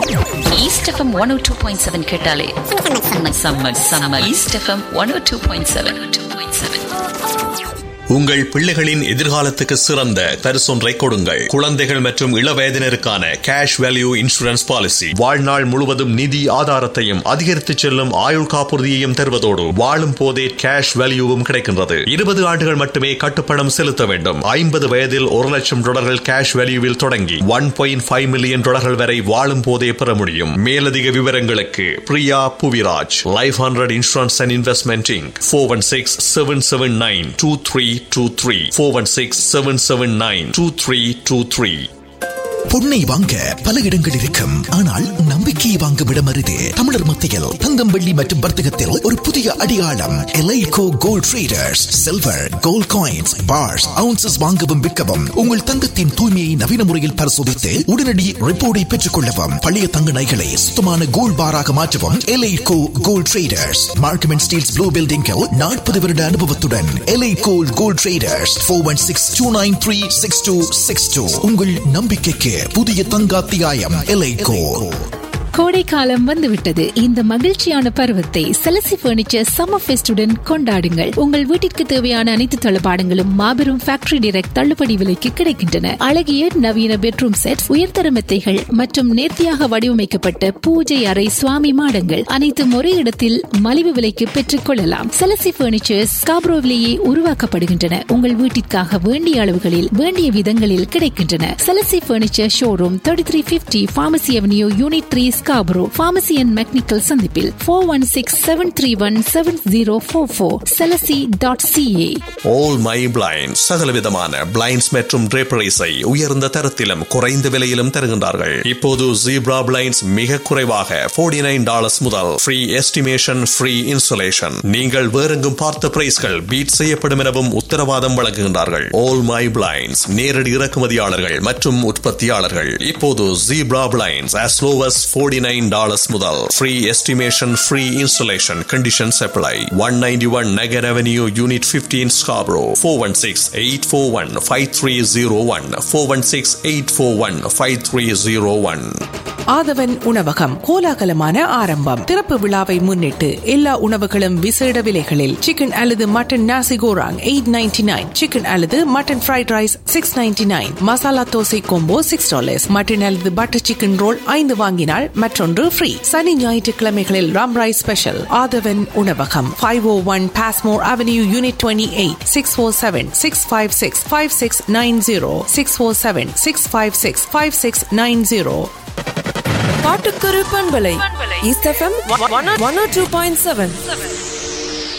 East FM 102.7 கேட்டாலே summer East FM 102.7. உங்கள் பிள்ளைகளின் எதிர்காலத்துக்கு சிறந்த பரிசொன்றை கொடுங்கள். குழந்தைகள் மற்றும் இளவயதினருக்கான கேஷ் வேல்யூ இன்சூரன்ஸ் பாலிசி வாழ்நாள் முழுவதும் நிதி ஆதாரத்தையும் அதிகரித்து செல்லும் ஆயுள் காப்புறுதியையும் தருவதோடு வாழும் போதே கேஷ் வேல்யூவும் கிடைக்கின்றது. 20 ஆண்டுகள் மட்டுமே கட்டுப்பணம் செலுத்த வேண்டும். 50 வயதில் $1,00,000 கேஷ் வேல்யூவில் தொடங்கி $1.5 மில்லியன் வரை வாழும் போதே பெற முடியும். மேலதிக விவரங்களுக்கு Priya Puviraj, life 100 insurance and investment Inc. 416-779-2323 416-779-2323. பொன்னை வாங்க பல இடங்கள் இருக்கும், ஆனால் நம்பிக்கையை வாங்கும் இடம் அரிது. தமிழர் மத்தியில் தங்கம், வெள்ளி மற்றும் வர்த்தகத்தில் ஒரு புதிய அடையாளம் எலைகோ gold traders. Silver, gold coins, parse, ounces வாங்கவும் விற்கவும், உங்கள் தங்கத்தின் தூய்மையை நவீன முறையில் பரிசோதித்து உடனடி ரிப்போர்ட்டை பெற்றுக் கொள்ளவும், பழைய தங்க நகைகளை சுத்தமான கோல்ட் பாராக மாற்றவும் எலைகோ gold traders. Markham and Steeles blue பில்டிங்கில் 40 வருட அனுபவத்துடன் எலைகோ கோல்ட் ட்ரேடர்ஸ். 416-293-6262. உங்கள் நம்பிக்கைக்கு புதிய தங்காத்தியாயம் எலைகோ. கோடைக்காலம் வந்துவிட்டது. இந்த மகிழ்ச்சியான பருவத்தை செலசி பர்னிச்சர் சம்மர் ஃபெஸ்டுடன் கொண்டாடுங்கள். உங்கள் வீட்டிற்கு தேவையான அனைத்து தளபாடங்களும் மாபெரும் ஃபேக்டரி டைரக்ட் தள்ளுபடி விலைக்கு கிடைக்கின்றன. அழகிய நவீன பெட்ரூம் செட், உயர்தர மெத்தைகள் மற்றும் நேர்த்தியாக வடிவமைக்கப்பட்ட பூஜை அறை, சுவாமி மாடங்கள் அனைத்தும் ஒரே இடத்தில் மலிவு விலைக்கு பெற்றுக் கொள்ளலாம். செலசி பர்னிச்சர்ஸ் ஸ்காப்ரோவிலேயே உருவாக்கப்படுகின்றன. உங்கள் வீட்டிற்காக வேண்டிய அளவுகளில் வேண்டிய விதங்களில் கிடைக்கின்றன. செலசி furniture showroom 3350 Pharmacy Avenue, Unit 3, Scarborough. Pharmacy and Mechanical சந்திப்பில் 416-731-7044. Celaci.ca. All My Blinds சகலவிதமான பிளைண்ட்ஸ் மற்றும் draperies-ஐ உயர்ந்த தரத்திலும் குறைந்த விலையிலும் தருகின்றார்கள். இப்போது ஜீப்ரா பிளைண்ட்ஸ் மிக குறைவாக $49 முதல் ஃப்ரீ எஸ்டிமேஷன், ஃப்ரீ இன்சுலேஷன். நீங்கள் வேறெங்கும் பார்த்த பிரைஸ்கள் பீட் செய்யப்படும் எனவும் உத்தரவாதம் வழங்குகின்றார்கள். All My Blinds நேரடி இறக்குமதியாளர்கள் மற்றும் உற்பத்தியாளர்கள். இப்போது zebra blinds as low as $49 முதல் free estimation, free insulation. Conditions apply. 191 நகர் அவென்யூ, யூனிட் 15, Scarborough. 416-841-5301. 416-841-5301. ஆதவன் உணவகம் கோலாகலமான ஆரம்பம். திறப்பு விழாவை முன்னிட்டு எல்லா உணவுகளும் விசேட விலைகளில். சிக்கன் அல்லது மட்டன் நாசி கோராங் $8.99. சிக்கன் அல்லது mutton fried rice $6.99. Masala dosa combo $6. Mutton அல்லது பட்டர் சிக்கன் ரோல் 5 வாங்கினால் மற்றொன்று ஃப்ரீ. சனி ஞாயிற்றுக்கிழமைகளில் ராம் ரைஸ் ஸ்பெஷல். ஆதவன் உணவகம் 501 Passmore Avenue, Unit 28. 647-656-5690. 647-656-5690. பாட்டுக்கொரு பண்பலை East FM 102.7.